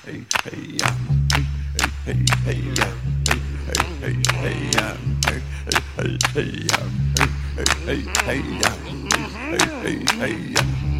Hey, hey, yeah. Hey, hey, hey, yeah. Hey, hey, hey, yeah. Hey, hey, hey, yeah. Hey, hey, hey, yeah. Hey, hey, hey, yeah.